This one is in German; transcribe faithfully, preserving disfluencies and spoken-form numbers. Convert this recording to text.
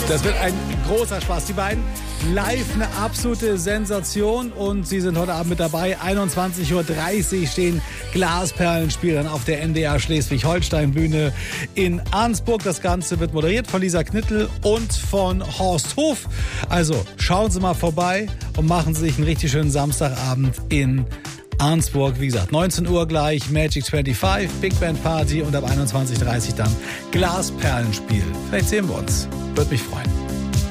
Das wird ein großer Spaß. Die beiden live eine absolute Sensation und sie sind heute Abend mit dabei. einundzwanzig Uhr dreißig stehen Glasperlenspiel dann auf der N D R Schleswig-Holstein-Bühne in Arnsburg. Das Ganze wird moderiert von Lisa Knittel und von Horst Hof. Also schauen Sie mal vorbei und machen Sie sich einen richtig schönen Samstagabend in Arnsburg. Wie gesagt, neunzehn Uhr gleich Magic fünfundzwanzig, Big Band Party und ab einundzwanzig Uhr dreißig dann Glasperlenspiel. Vielleicht sehen wir uns. Würde mich freuen.